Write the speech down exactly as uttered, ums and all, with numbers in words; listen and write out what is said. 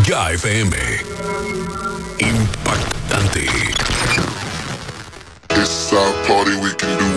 Ya F M. Impactante. It's our party, we can do